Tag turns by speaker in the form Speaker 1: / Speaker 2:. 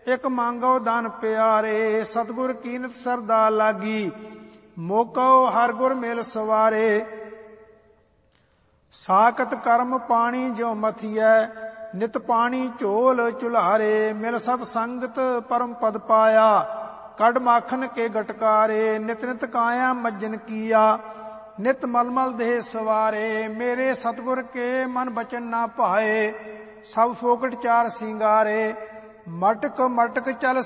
Speaker 1: ਇਕ ਮੰਗੋ ਦਾਨ ਪਿਆਰੇ। ਸਤਿਗੁਰ ਕੀਨਤ ਸਰਦਾ ਲਾਗੀ, ਮੋਕੋ ਹਰ ਗੁਰ ਮਿਲ ਸਵਾਰੇ। ਸਾਕਤ ਕਰਮ ਪਾਣੀ ਜਿਉ ਮਥੀਐ, ਨਿਤ ਪਾਣੀ ਝੋਲ ਚੁਲਾਰੇ। ਮਿਲ ਸਤ ਸੰਗਤ ਪਰਮ ਪਦ ਪਾਇਆ, ਕੱਢ ਮਾਖਨ ਕੇ ਗਟਕਾਰੇ। ਨਿਤ ਨਿਤ ਕਾਇਆ ਮੱਜਨ ਕੀਆ, ਨਿਤ ਮਲਮਲ ਦੇਹ ਸਵਾਰੇ। ਮੇਰੇ ਸਤਿਗੁਰ ਕੇ ਮਨ ਬਚਨ ਨਾ ਭਾਏ, ਸਭ ਫੋਕਟ ਚਾਰ ਸਿੰਗਾਰੇ। ਮਟਕ ਮਟਕ ਚਲ